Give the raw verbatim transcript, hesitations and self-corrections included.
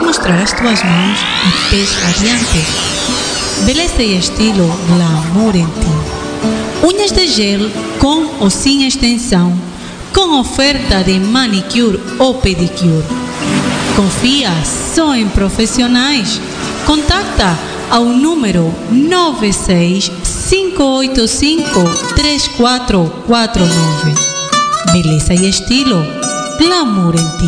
mostrar as tuas mãos e pés radiantes. Beleza e estilo glamour em ti. Unhas de gel com ou sem extensão, com oferta de manicure ou pedicure. Confia só em profissionais. Contacta ao número nove seis cinco oito cinco três quatro quatro nove. Beleza e estilo glamour em ti.